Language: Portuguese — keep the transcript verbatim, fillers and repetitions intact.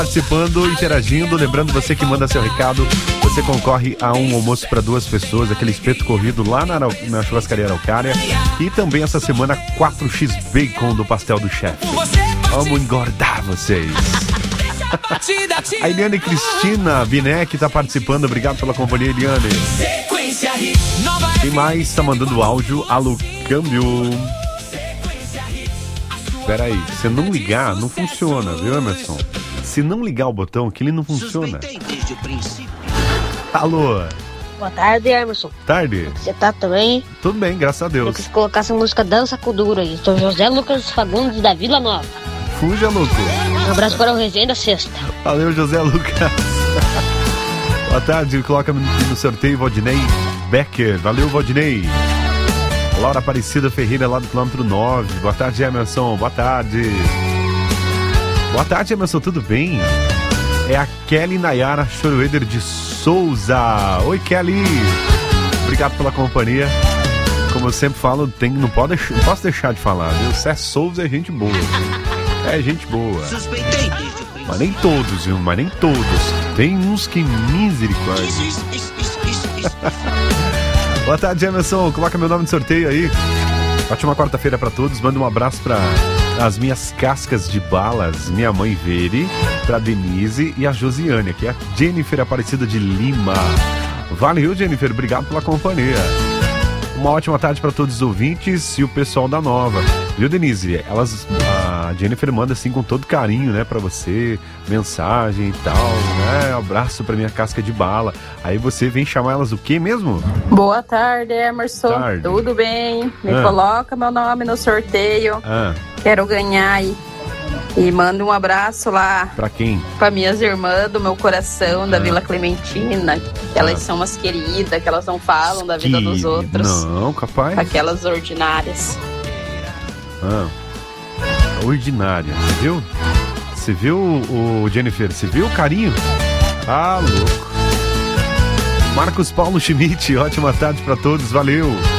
Participando, interagindo, lembrando você que manda seu recado, você concorre a um almoço para duas pessoas, aquele espeto corrido lá na, na churrascaria Araucária, e também essa semana quatro x bacon do pastel do chefe. Vamos engordar vocês. A Eliane Cristina Binek está participando, obrigado pela companhia, Eliane. Quem mais está mandando áudio? Alô, câmbio. Espera aí, se não ligar, não funciona, viu, Emerson? Se não ligar o botão, que ele não funciona. Alô. Boa tarde, Emerson. Tarde. Você tá também? Tudo bem, graças a Deus. Eu quis colocar essa música Dança com Duro aí. Sou José Lucas Fagundes da Vila Nova. Fuja, louco. Um abraço para o Resenha da Sexta. Valeu, José Lucas. Boa tarde, coloca no sorteio Valdinei Becker. Valeu, Valdinei. Laura Aparecida Ferreira, lá do quilômetro nove. Boa tarde, Emerson. Boa tarde. Boa tarde, Emerson. Tudo bem? É a Kelly Nayara Choroeder de Souza. Oi, Kelly. Obrigado pela companhia. Como eu sempre falo, tem, não, pode, não posso deixar de falar, viu? Sé Souza é gente boa. É gente boa. Mas nem todos, viu? Mas nem todos. Tem uns que misericórdia. Boa tarde, Emerson. Coloca meu nome no sorteio aí. Ótima quarta-feira pra todos. Manda um abraço pra as minhas cascas de balas, minha mãe Veri, pra Denise e a Josiane, que é a Jennifer Aparecida de Lima. Valeu, Jennifer. Obrigado pela companhia. Uma ótima tarde para todos os ouvintes e o pessoal da Nova. Viu, Denise? Elas, a Jennifer manda assim com todo carinho, né, para você, mensagem e tal, né? Abraço para minha casca de bala. Aí você vem chamar elas o quê mesmo? Boa tarde, Emerson. Tarde. Tudo bem? Me ah. coloca meu nome no sorteio. Ah. Quero ganhar aí. E manda um abraço lá pra quem? Pra minhas irmãs do meu coração, da ah. Vila Clementina. Que elas ah. são umas queridas, que elas não falam da vida que... dos outros. Não, capaz. Aquelas ordinárias. Ah. Ordinária, viu? Você viu, o Jennifer? Você viu o carinho? Ah, louco. Marcos Paulo Schmidt, ótima tarde pra todos, valeu.